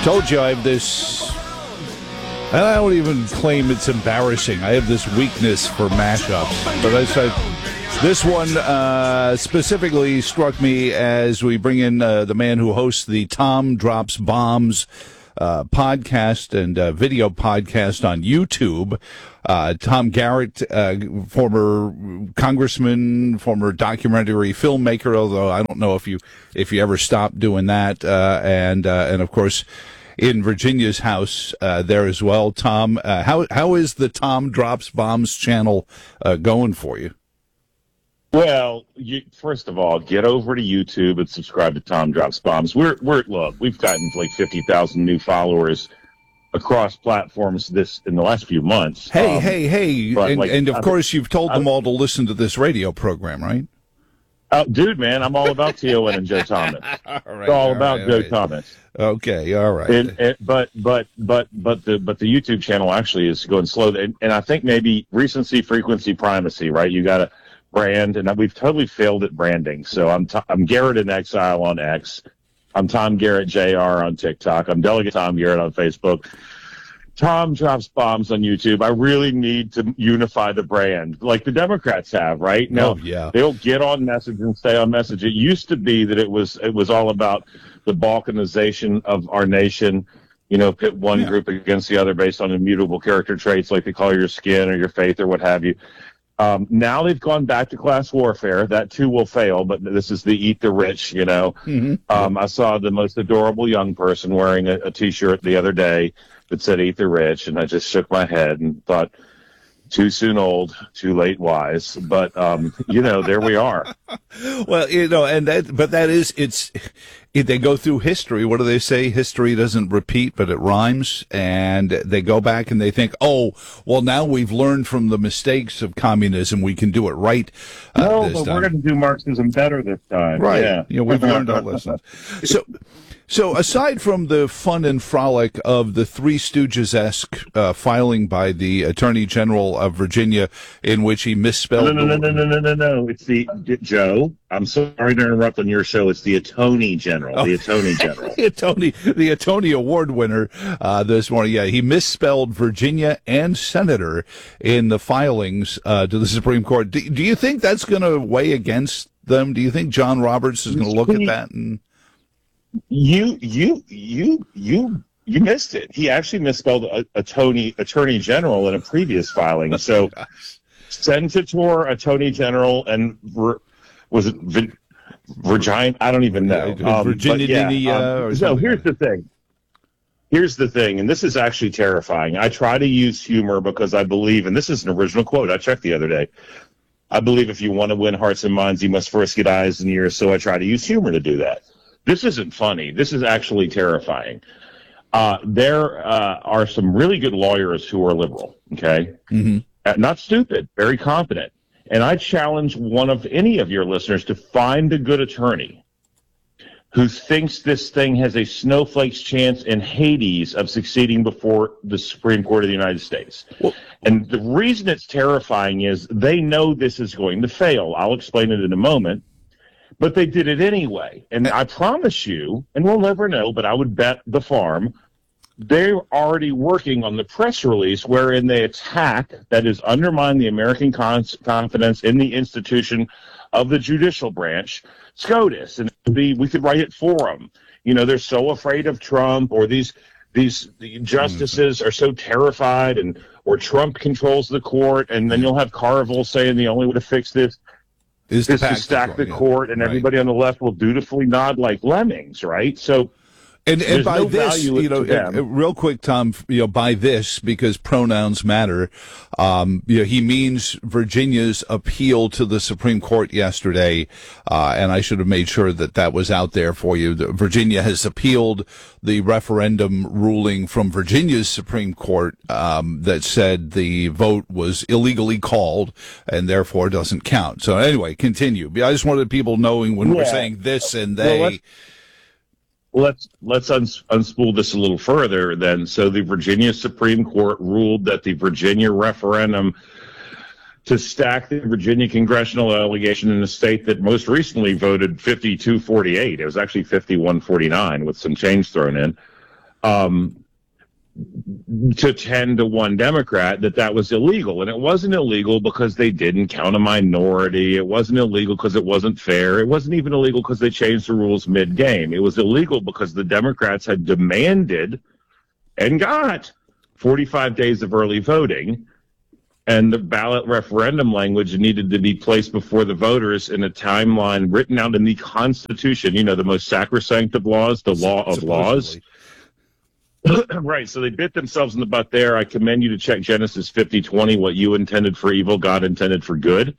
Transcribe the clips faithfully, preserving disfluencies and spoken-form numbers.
Told you I have this, and I don't even claim it's embarrassing. I have this weakness for mashups. But I said, this one uh, specifically struck me as we bring in uh, the man who hosts the Tom Drops Bombs uh, podcast and uh, video podcast on YouTube. Uh, Tom Garrett, uh, former congressman, former documentary filmmaker, although I don't know if you if you ever stopped doing that, uh, and uh, and of course in Virginia's house uh, there as well. Tom, uh, how how is the Tom Drops Bombs channel uh, going for you? Well, you, first of all, get over to YouTube and subscribe to Tom Drops Bombs. We're we're look, we've gotten like fifty thousand new followers across platforms this in the last few months. Hey, um, hey, hey! And, like, and of I, course, you've told I, them all to listen to this radio program, right? Uh, dude, man, I'm all about T O N and Joe Thomas. all right, it's all, all about right, Joe right. Thomas. Okay, all right. And, and, but but but but the but the YouTube channel actually is going slow, and, and I think maybe recency, frequency, primacy. Right? You got to brand, and we've totally failed at branding. So I'm t- I'm Garrett in Exile on X. I'm Tom Garrett J R on TikTok. I'm Delegate Tom Garrett on Facebook. Tom Drops Bombs on YouTube. I really need to unify the brand like the Democrats have, right? Now, oh, yeah. They'll get on message and stay on message. It used to be that it was it was all about the balkanization of our nation, you know, pit one yeah. group against the other based on immutable character traits like the color of your skin or your faith or what have you. Um, now they've gone back to class warfare. That, too, will fail, but this is the eat the rich, you know. Mm-hmm. Um, I saw the most adorable young person wearing a, a T-shirt the other day that said eat the rich, and I just shook my head and thought, too soon old, too late wise. But, um, you know, there we are. Well, you know, and that, but that is, it's, it, they go through history. What do they say? History doesn't repeat, but it rhymes. And they go back and they think, oh, well, now we've learned from the mistakes of communism. We can do it right. Uh, no, this but time. we're going to do Marxism better this time. Right. Yeah. You know, we've learned our lessons. So, So aside from the fun and frolic of the Three Stooges-esque uh, filing by the Attorney General of Virginia in which he misspelled... No, no, no, no, no, no, no, no. It's the... Joe, I'm sorry to interrupt on your show. It's the Attorney General. Oh. The Attorney General. the Attorney, the Attorney Award winner uh, this morning. Yeah, he misspelled Virginia and Senator in the filings uh, to the Supreme Court. Do, do you think that's going to weigh against them? Do you think John Roberts is going to look at that and... You, you, you, you, you missed it. He actually misspelled a, a Tony, Attorney General in a previous filing. So, Senator, Attorney General, and was it Vir- Virginia? I don't even know. Um, Virginia. Yeah, uh, um, so here's the thing. Here's the thing, and this is actually terrifying. I try to use humor because I believe, and this is an original quote I checked the other day. I believe if you want to win hearts and minds, you must first get eyes and ears. So I try to use humor to do that. This isn't funny. This is actually terrifying. Uh, there uh, are some really good lawyers who are liberal, okay? Mm-hmm. Uh, not stupid, very competent. And I challenge one of any of your listeners to find a good attorney who thinks this thing has a snowflake's chance in Hades of succeeding before the Supreme Court of the United States. Well, and the reason it's terrifying is they know this is going to fail. I'll explain it in a moment. But they did it anyway. And I promise you, and we'll never know, but I would bet the farm, they're already working on the press release wherein they attack, that is, undermine the American con- confidence in the institution of the judicial branch, SCOTUS. And be, we could write it for them. You know, they're so afraid of Trump, or these these the justices are so terrified, and or Trump controls the court, and then you'll have Carville saying the only way to fix this is to stack the court, and everybody on the left will dutifully nod like lemmings, right? So, and and by no this, you know, uh, real quick, Tom, you know, by this, because pronouns matter, um, you know, he means Virginia's appeal to the Supreme Court yesterday, uh, and I should have made sure that that was out there for you. Virginia has appealed the referendum ruling from Virginia's Supreme Court um, that said the vote was illegally called and therefore doesn't count. So anyway, continue. I just wanted people knowing when yeah. we're saying this and they. Well, Let's let's uns- unspool this a little further then. So the Virginia Supreme Court ruled that the Virginia referendum to stack the Virginia congressional delegation in a state that most recently voted fifty-two forty-eight. It was actually fifty-one forty-nine with some change thrown in. um, to ten to one Democrat, that that was illegal. And it wasn't illegal because they didn't count a minority. It wasn't illegal because it wasn't fair. It wasn't even illegal because they changed the rules mid-game. It was illegal because the Democrats had demanded and got forty-five days of early voting, and the ballot referendum language needed to be placed before the voters in a timeline written out in the Constitution, you know, the most sacrosanct of laws, the law of laws. Right, so they bit themselves in the butt there. I commend you to check Genesis fifty twenty, what you intended for evil, God intended for good.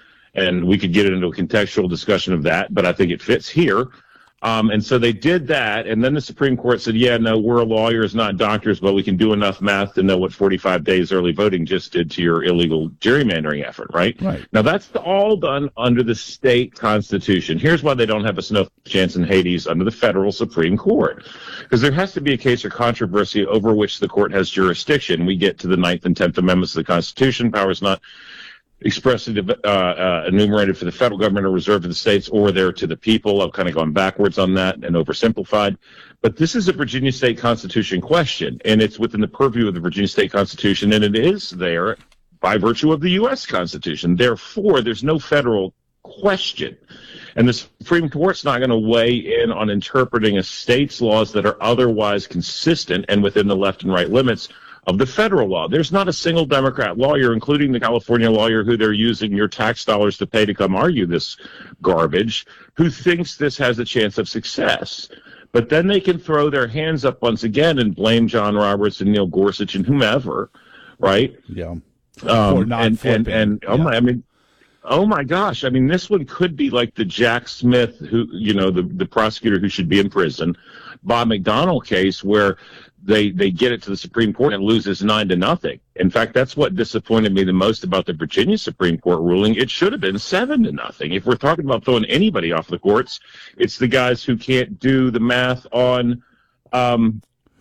And we could get into a contextual discussion of that, but I think it fits here. Um, and so they did that, and then the Supreme Court said, yeah, no, we're lawyers, not doctors, but we can do enough math to know what forty-five days early voting just did to your illegal gerrymandering effort, right? Right. Now, that's all done under the state constitution. Here's why they don't have a snow chance in Hades under the federal Supreme Court. Because there has to be a case or controversy over which the court has jurisdiction. We get to the Ninth and Tenth Amendments of the Constitution. Powers not expressly uh, uh, enumerated for the federal government or reserved to the states or there to the people. I've kind of gone backwards on that and oversimplified. But this is a Virginia State Constitution question, and it's within the purview of the Virginia State Constitution, and it is there by virtue of the U S Constitution. Therefore, there's no federal question. And the Supreme Court's not going to weigh in on interpreting a state's laws that are otherwise consistent and within the left and right limits of the federal law. There's not a single Democrat lawyer, including the California lawyer who they're using your tax dollars to pay to come argue this garbage, who thinks this has a chance of success. But then they can throw their hands up once again and blame John Roberts and Neil Gorsuch and whomever, right? Yeah. Um, or not and, and, and, oh yeah. my, I mean, oh my gosh. I mean, this one could be like the Jack Smith, who, you know, the, the prosecutor who should be in prison, Bob McDonnell case, where they they get it to the Supreme Court and it loses nine to nothing. In fact, that's what disappointed me the most about the Virginia Supreme Court ruling. It should have been seven to nothing. If we're talking about throwing anybody off the courts, it's the guys who can't do the math on um,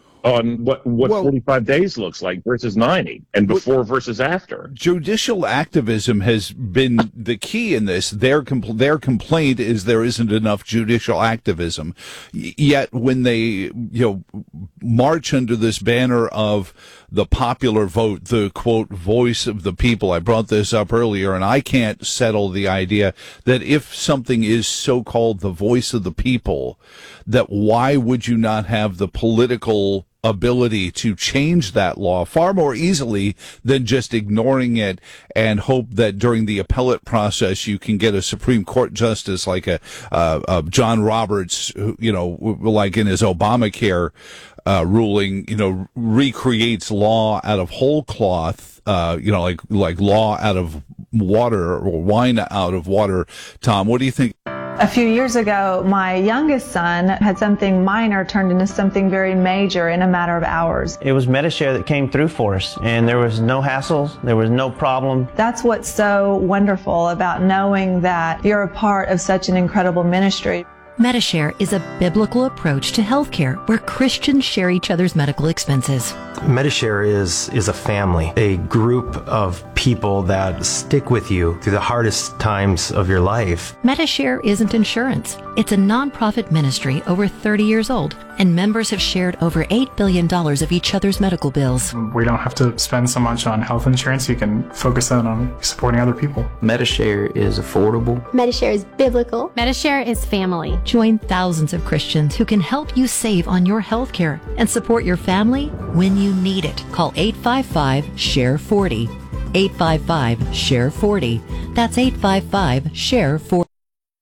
on what what well, forty-five days looks like versus ninety, and before versus after. Judicial activism has been the key in this. Their compl- their complaint is there isn't enough judicial activism. Y- yet when they, you know, march under this banner of the popular vote, the quote voice of the people. I brought this up earlier, and I can't settle the idea that if something is so-called the voice of the people, that why would you not have the political ability to change that law far more easily than just ignoring it and hope that during the appellate process you can get a Supreme Court justice like a, uh, uh, John Roberts, who, you know, like in his Obamacare uh, ruling, you know, recreates law out of whole cloth, uh, you know, like like law out of water or wine out of water. Tom, what do you think? A few years ago, my youngest son had something minor turned into something very major in a matter of hours. It was Medi-Share that came through for us, and there was no hassles, there was no problem. That's what's so wonderful about knowing that you're a part of such an incredible ministry. Medi-Share is a biblical approach to healthcare where Christians share each other's medical expenses. Medi-Share is is a family, a group of people that stick with you through the hardest times of your life. Medi-Share isn't insurance. It's a nonprofit ministry over thirty years old, and members have shared over eight billion dollars of each other's medical bills. We don't have to spend so much on health insurance. You can focus that on supporting other people. Medi-Share is affordable. Medi-Share is biblical. Medi-Share is family. Join thousands of Christians who can help you save on your health care and support your family when you need it. Call eight five five, S H A R E forty. eight five five, S H A R E forty. That's eight five five, S H A R E forty.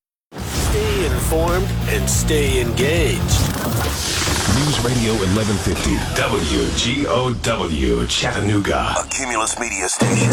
Stay informed and stay engaged. News Radio eleven fifty, W G O W, Chattanooga. A Cumulus Media station.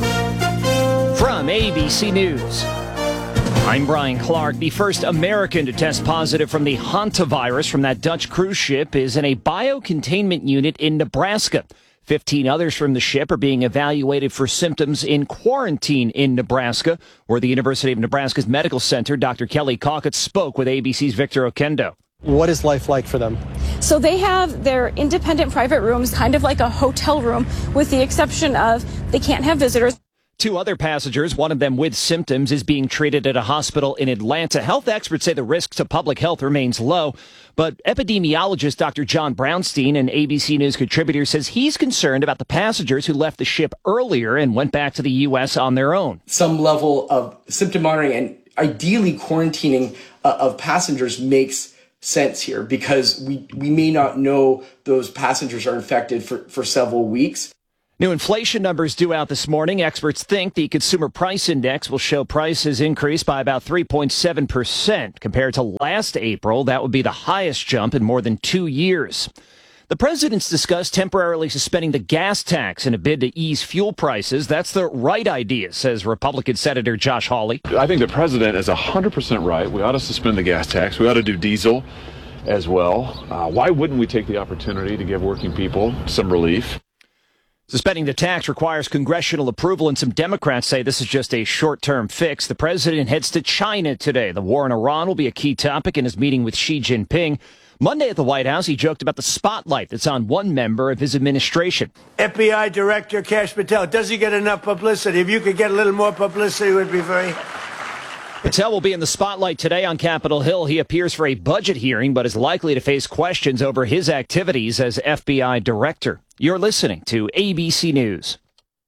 From A B C News, I'm Brian Clark. The first American to test positive from the hantavirus from that Dutch cruise ship is in a biocontainment unit in Nebraska. Fifteen others from the ship are being evaluated for symptoms in quarantine in Nebraska, where the University of Nebraska's Medical Center, Doctor Kelly Cockett, spoke with A B C's Victor Okendo. What is life like for them? So they have their independent private rooms, kind of like a hotel room, with the exception of they can't have visitors. Two other passengers, one of them with symptoms, is being treated at a hospital in Atlanta. Health experts say the risk to public health remains low, but epidemiologist Doctor John Brownstein, an A B C News contributor, says he's concerned about the passengers who left the ship earlier and went back to the U S on their own. Some level of symptom monitoring and ideally quarantining uh, of passengers makes sense here because we, we may not know those passengers are infected for, for several weeks. New inflation numbers due out this morning. Experts think the consumer price index will show prices increase by about three point seven percent compared to last April. That would be the highest jump in more than two years. The president's discussed temporarily suspending the gas tax in a bid to ease fuel prices. That's the right idea, says Republican Senator Josh Hawley. I think the president is one hundred percent right. We ought to suspend the gas tax. We ought to do diesel as well. Uh, why wouldn't we take the opportunity to give working people some relief? Suspending the tax requires congressional approval, and some Democrats say this is just a short-term fix. The president heads to China today. The war in Iran will be a key topic in his meeting with Xi Jinping. Monday at the White House, he joked about the spotlight that's on one member of his administration. F B I Director Kash Patel, does he get enough publicity? If you could get a little more publicity, it would be very... Patel will be in the spotlight today on Capitol Hill. He appears for a budget hearing, but is likely to face questions over his activities as F B I director. You're listening to A B C News.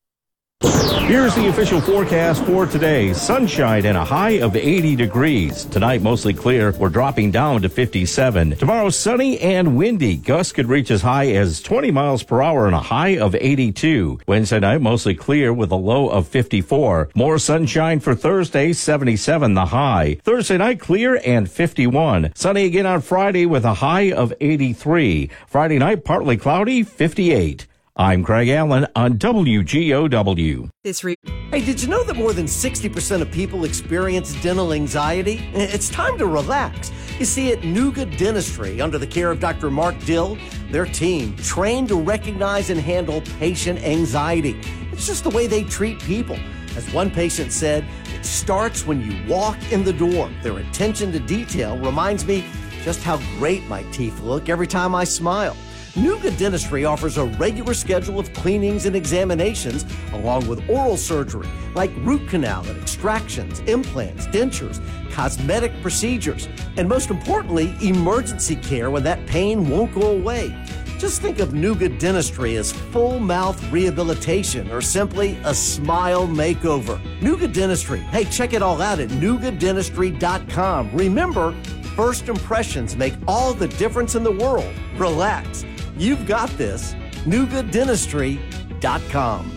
Here's the official forecast for today. Sunshine and a high of eighty degrees. Tonight, mostly clear. We're dropping down to fifty-seven. Tomorrow, sunny and windy. Gusts could reach as high as twenty miles per hour and a high of eighty-two. Wednesday night, mostly clear with a low of fifty-four. More sunshine for Thursday, seventy-seven the high. Thursday night, clear and fifty-one. Sunny again on Friday with a high of eighty-three. Friday night, partly cloudy, fifty-eight. I'm Craig Allen on W G O W. This re- hey, did you know that more than sixty percent of people experience dental anxiety? It's time to relax. You see, at Nuga Dentistry, under the care of Doctor Mark Dill, their team trained to recognize and handle patient anxiety. It's just the way they treat people. As one patient said, it starts when you walk in the door. Their attention to detail reminds me just how great my teeth look every time I smile. Nuga Dentistry offers a regular schedule of cleanings and examinations, along with oral surgery, like root canal and extractions, implants, dentures, cosmetic procedures, and most importantly, emergency care when that pain won't go away. Just think of Nuga Dentistry as full mouth rehabilitation or simply a smile makeover. Nuga Dentistry. Hey, check it all out at nuga dentistry dot com. Remember, first impressions make all the difference in the world. Relax. You've got this. nuga dentistry dot com.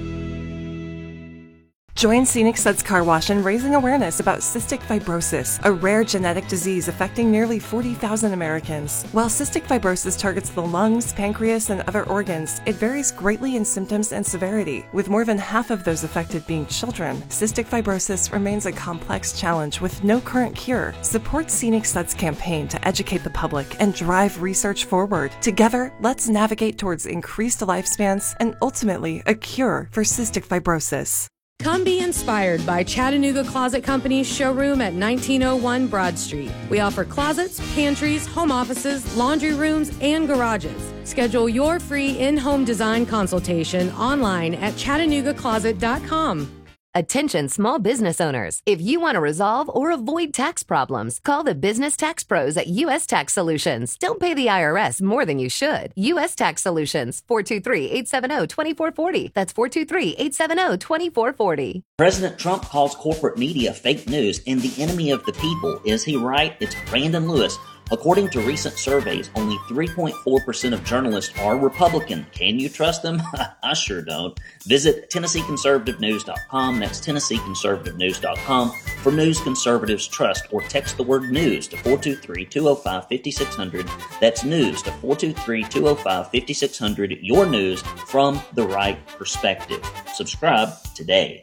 Join Scenic Suds Car Wash in raising awareness about cystic fibrosis, a rare genetic disease affecting nearly forty thousand Americans. While cystic fibrosis targets the lungs, pancreas, and other organs, it varies greatly in symptoms and severity. With more than half of those affected being children, cystic fibrosis remains a complex challenge with no current cure. Support Scenic Suds' campaign to educate the public and drive research forward. Together, let's navigate towards increased lifespans and ultimately a cure for cystic fibrosis. Come be inspired by Chattanooga Closet Company's showroom at nineteen oh one Broad Street. We offer closets, pantries, home offices, laundry rooms, and garages. Schedule your free in-home design consultation online at chattanooga closet dot com. Attention small business owners. If you want to resolve or avoid tax problems, call the business tax pros at U S Tax Solutions. Don't pay the I R S more than you should. U S Tax Solutions, four two three, eight seven zero, two four four zero. That's four two three, eight seven zero, two four four zero. President Trump calls corporate media fake news and the enemy of the people. Is he right? It's Brandon Lewis. According to recent surveys, only three point four percent of journalists are Republican. Can you trust them? I sure don't. Visit Tennessee Conservative News dot com. That's Tennessee Conservative News dot com for news conservatives trust, or text the word news to four two three, two oh five, five six zero zero. That's news to four two three, two oh five, five six zero zero. Your news from the right perspective. Subscribe today.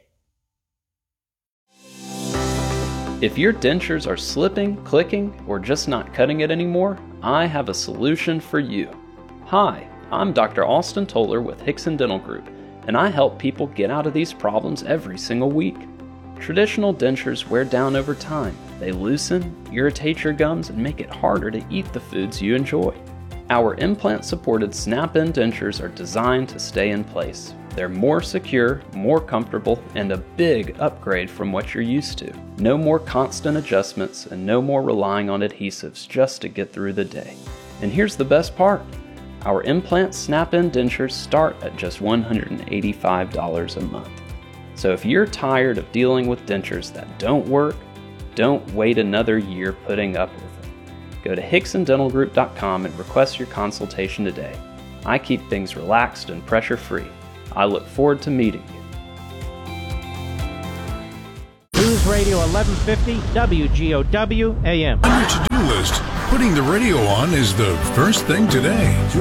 If your dentures are slipping, clicking, or just not cutting it anymore, I have a solution for you. Hi, I'm Doctor Austin Toller with Hickson Dental Group, and I help people get out of these problems every single week. Traditional dentures wear down over time. They loosen, irritate your gums, and make it harder to eat the foods you enjoy. Our implant-supported snap-in dentures are designed to stay in place. They're more secure, more comfortable, and a big upgrade from what you're used to. No more constant adjustments and no more relying on adhesives just to get through the day. And here's the best part. Our implant snap-in dentures start at just one hundred eighty-five dollars a month. So if you're tired of dealing with dentures that don't work, don't wait another year putting up with them. Go to Hickson Dental Group dot com and request your consultation today. I keep things relaxed and pressure-free. I look forward to meeting you. News Radio eleven fifty W G O W A M. On your to-do list, putting the radio on is the first thing today.